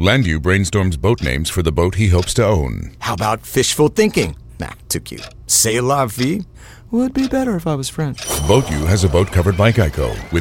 Landu brainstorms boat names for the boat he hopes to own. How about fishful thinking? Nah, too cute. C'est la vie? Would be better if I was French. Boat U has a boat covered by Geico with